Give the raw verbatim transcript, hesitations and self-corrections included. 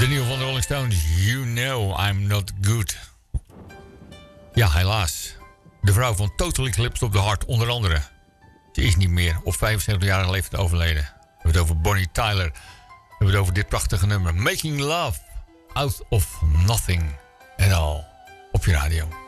De nieuwe van de Rolling Stones. You know I'm not good. Ja, helaas. De vrouw van Total Eclipse of the Heart, onder andere. Ze is niet meer op vijfenzeventigjarige leeftijd overleden. We hebben het over Bonnie Tyler. We hebben het over dit prachtige nummer. Making Love Out of Nothing at All. Op je radio.